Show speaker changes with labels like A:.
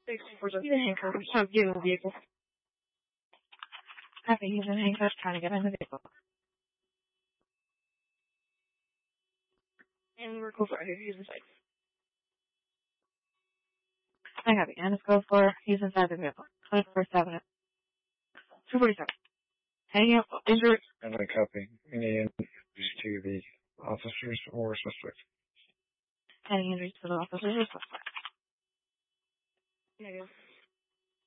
A: He's in handcuffs. He's trying to get in the vehicle. I think he's in handcuffs trying to get in the vehicle. And we're close right here. He's inside. I have it. And it's code 4. He's inside the vehicle. 24/7. 247. Hanging up. Injured.
B: And I copy. Any injuries to the officers or suspect?
A: Any injuries to the officers or suspect. Negative.